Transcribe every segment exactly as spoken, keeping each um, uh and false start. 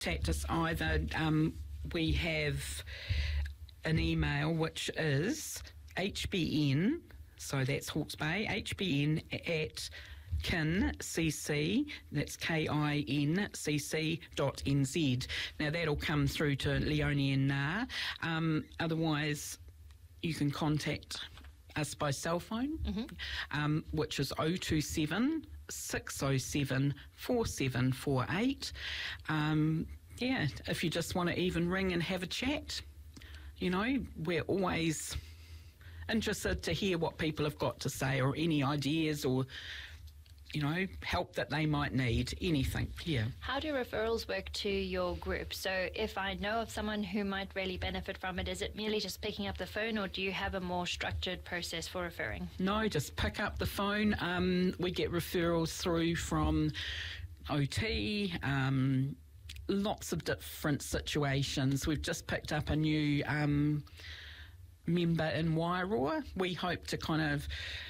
contact us either. Um, we have an email which is H B N, so that's Hawke's Bay, H B N at kin c c, that's K I N C C dot N Z. Now that'll come through to Leonie and Na. Um, otherwise, you can contact us by cell phone, mm-hmm. um, which is oh two seven, six oh seven, four seven four eight. Um, yeah, if you just want to even ring and have a chat, you know, we're always interested to hear what people have got to say, or any ideas, or, you know, help that they might need, anything. Yeah. How do referrals work to your group? So if I know of someone who might really benefit from it, is it merely just picking up the phone, or do you have a more structured process for referring? No, just pick up the phone. Um, we get referrals through from O T, um, lots of different situations. We've just picked up a new um, member in Wairoa. We hope to kind of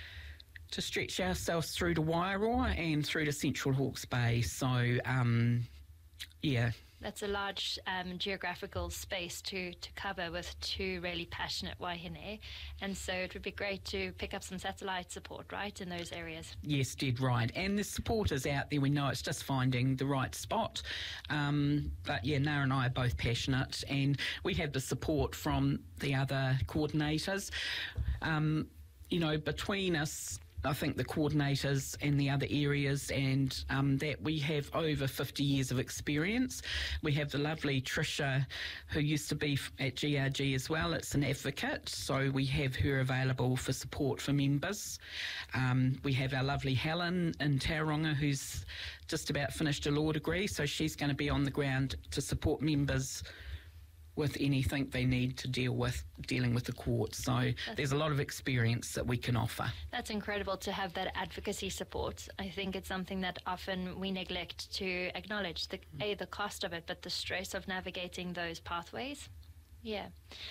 to stretch ourselves through to Wairoa and through to Central Hawke's Bay. So, um, yeah. That's a large um, geographical space to, to cover with two really passionate wahine. And so it would be great to pick up some satellite support, right, in those areas. Yes, dead right. And the support is out there. We know it's just finding the right spot. Um, but, yeah, Nara and I are both passionate, and we have the support from the other coordinators. Um, you know, between us, I think the coordinators and the other areas, and um, that we have over fifty years of experience. We have the lovely Tricia, who used to be at G R G as well. It's an advocate, so we have her available for support for members. Um, we have our lovely Helen in Tauranga, who's just about finished a law degree, so she's going to be on the ground to support members with anything they need to deal with, dealing with the court. So That's there's a lot of experience that we can offer. That's incredible to have that advocacy support. I think it's something that often we neglect to acknowledge, the, A, the cost of it, but the stress of navigating those pathways. Yeah.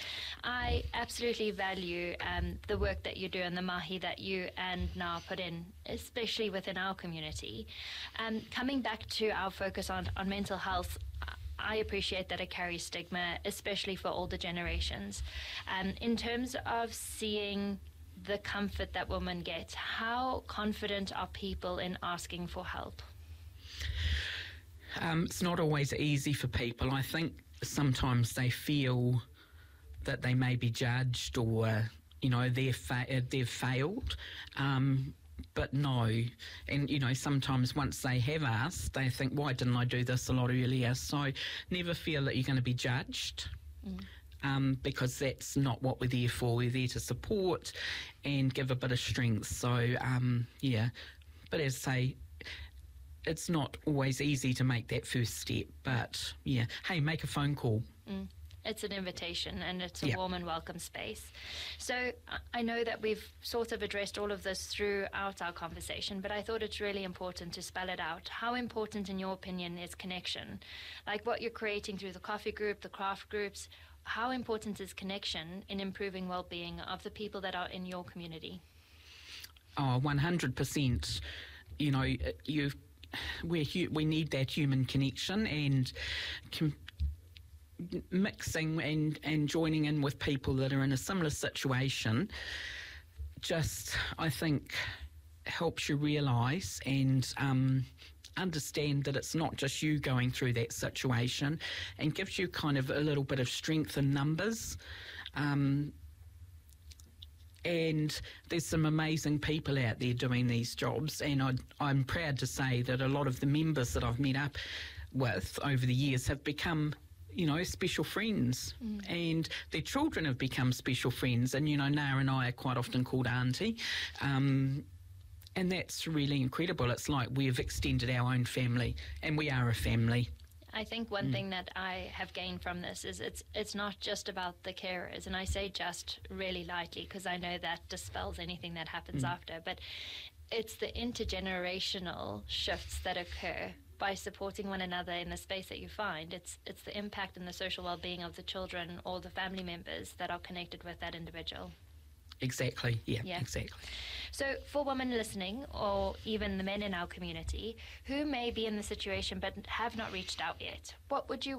I absolutely value um, the work that you do and the mahi that you and Na put in, especially within our community. Um, coming back to our focus on, on mental health, I appreciate that it carries stigma, especially for older generations. Um, in terms of seeing the comfort that women get, how confident are people in asking for help? Um, it's not always easy for people. I think sometimes they feel that they may be judged, or, you know, they're fa- they've failed. Um, But no, and you know, sometimes once they have asked, they think, why didn't I do this a lot earlier? So never feel that you're going to be judged, mm. um, because that's not what we're there for. We're there to support and give a bit of strength. So, um, yeah, but as I say, it's not always easy to make that first step, but yeah, hey, make a phone call. Mm. It's an invitation, and it's a yeah. warm and welcome space. So I know that we've sort of addressed all of this throughout our conversation, but I thought it's really important to spell it out. How important, in your opinion, is connection? Like what you're creating through the coffee group, the craft groups, how important is connection in improving well-being of the people that are in your community? Oh, one hundred percent. You know, you we we need that human connection, and com- mixing and, and joining in with people that are in a similar situation just, I think, helps you realise and um, understand that it's not just you going through that situation, and gives you kind of a little bit of strength in numbers. Um, and there's some amazing people out there doing these jobs, and I, I'm proud to say that a lot of the members that I've met up with over the years have become, you know, special friends, mm. and their children have become special friends. And, you know, Nara and I are quite often called auntie, um, and that's really incredible. It's like we've extended our own family, and we are a family. I think one mm. thing that I have gained from this is it's it's not just about the carers, and I say just really lightly because I know that dispels anything that happens mm. after, but it's the intergenerational shifts that occur by supporting one another in the space that you find. It's it's the impact and the social well-being of the children or the family members that are connected with that individual. Exactly, yeah, Yeah. exactly. So for women listening, or even the men in our community who may be in the situation but have not reached out yet, what would you